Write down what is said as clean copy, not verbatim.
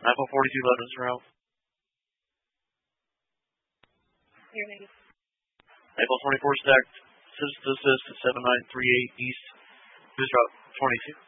Apple 42 Lebanon route. Apple 24 stacked. Assist to 7938 East. Who's route 22?